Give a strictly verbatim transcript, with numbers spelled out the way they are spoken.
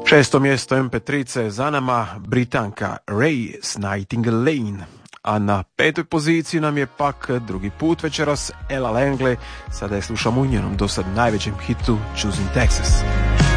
Šesto mjesto em pe tri ce za nama, Britanka Ray s Nightingale Lane. A na petoj poziciji nam je pak drugi put večeras Ella Langley, sada je slušamo u njenom dosad najvećem hitu Choosing Texas.